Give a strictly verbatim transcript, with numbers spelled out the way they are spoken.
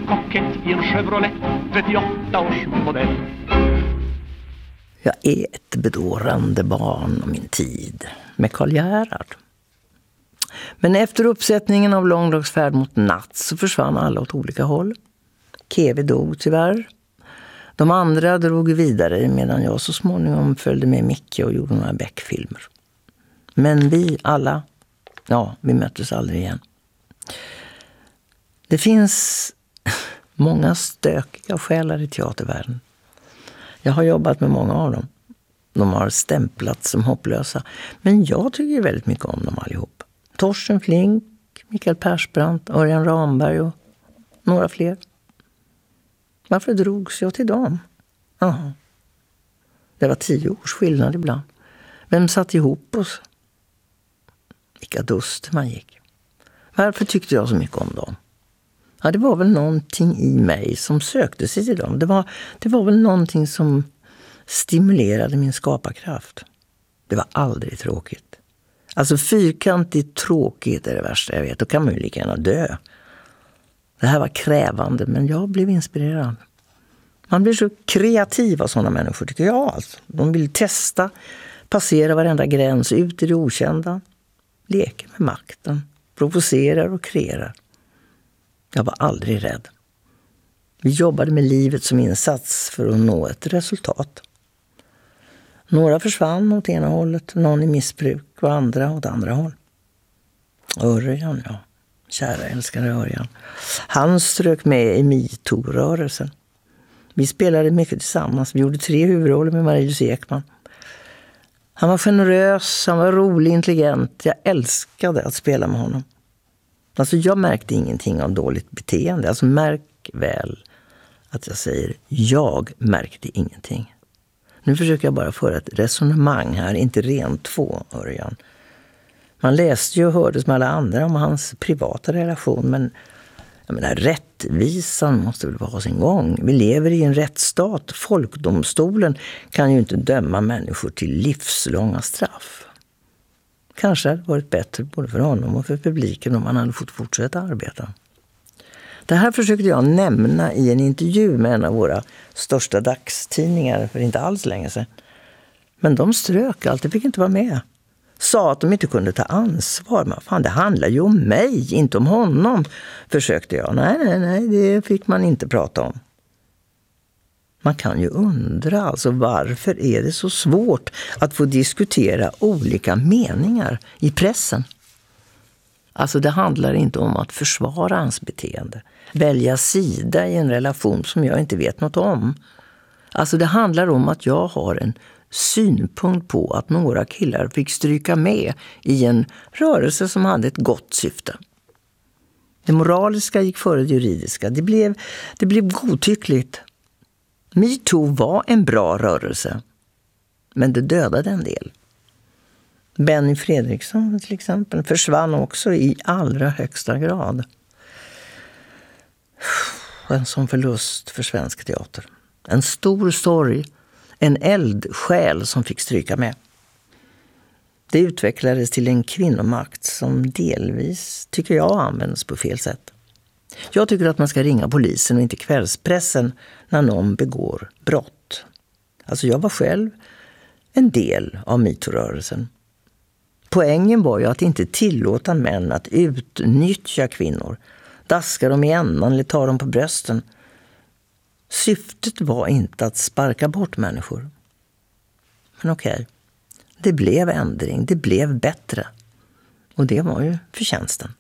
kokett i en Chevrolet trettioåtta års modell. Jag är ett bedårande barn om min tid med Karl Gerhard. Men efter uppsättningen av Långdagsfärd mot natt så försvann alla åt olika håll. Keve dog tyvärr. De andra drog vidare medan jag så småningom följde med Micke och gjorde några Beck-filmer. Men vi alla, ja, vi möttes aldrig igen. Det finns många stökiga själar i teatervärlden. Jag har jobbat med många av dem. De har stämplats som hopplösa. Men jag tycker väldigt mycket om dem allihop. Torsten Flink, Mikael Persbrandt, Örjan Ramberg och några fler. Varför drogs jag till dem? Aha. Det var tio års skillnad ibland. Vem satt ihop oss? Vilka duster man gick. Varför tyckte jag så mycket om dem? Ja, det var väl någonting i mig som sökte sig till dem. Det var, det var väl någonting som stimulerade min skaparkraft. Det var aldrig tråkigt. Alltså fyrkantigt tråkigt är det värsta jag vet. Då kan man ju lika gärna dö. Det här var krävande, men jag blev inspirerad. Man blir så kreativ av sådana människor tycker jag. Alltså. De vill testa, passera varenda gräns, ut i det okända. Leker med makten, provocerar och kreerar. Jag var aldrig rädd. Vi jobbade med livet som insats för att nå ett resultat. Några försvann åt ena hållet, någon i missbruk och andra åt andra håll. Örjan, ja. Kära älskade Örjan. Han strök med i MeToo-rörelsen. Vi spelade mycket tillsammans. Vi gjorde tre huvudroller med Marie-Louise Ekman. Han var generös, han var rolig, intelligent. Jag älskade att spela med honom. Alltså jag märkte ingenting av dåligt beteende. Alltså märk väl att jag säger jag märkte ingenting. Nu försöker jag bara föra ett resonemang här, inte rent två, Örjan. Man läste ju och hörde som alla andra om hans privata relation, men jag menar, rättvisan måste väl vara sin gång. Vi lever i en rättsstat. Folkdomstolen kan ju inte döma människor till livslånga straff. Kanske hade det varit bättre både för honom och för publiken om han hade fått fortsätta arbeta. Det här försökte jag nämna i en intervju med en av våra största dagstidningar för inte alls länge sedan. Men de strök allt, det fick inte vara med. Sa att de inte kunde ta ansvar. Men fan, det handlar ju om mig, inte om honom, försökte jag. Nej, nej, nej, det fick man inte prata om. Man kan ju undra, alltså varför är det så svårt att få diskutera olika meningar i pressen? Alltså det handlar inte om att försvara hans beteende. Välja sida i en relation som jag inte vet något om. Alltså det handlar om att jag har en synpunkt på att några killar fick stryka med i en rörelse som hade ett gott syfte. Det moraliska gick före det juridiska. Det blev, det blev godtyckligt. MeToo var en bra rörelse, men det dödade en del. Benny Fredriksson till exempel försvann också i allra högsta grad. En sån förlust för svensk teater. En stor sorg, en eldsjäl som fick stryka med. Det utvecklades till en kvinnomakt som delvis, tycker jag, används på fel sätt. Jag tycker att man ska ringa polisen och inte kvällspressen när någon begår brott. Alltså jag var själv en del av MeToo-rörelsen. Poängen var ju att inte tillåta män att utnyttja kvinnor, daska dem i ändan eller ta dem på brösten. Syftet var inte att sparka bort människor. Men okej, det blev ändring, det blev bättre. Och det var ju förtjänsten.